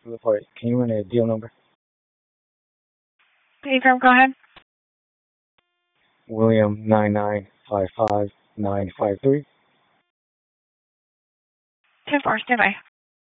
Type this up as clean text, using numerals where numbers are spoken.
for it. Can you run a deal number? Pegram, go ahead. William 9955953. 10-4, stand by.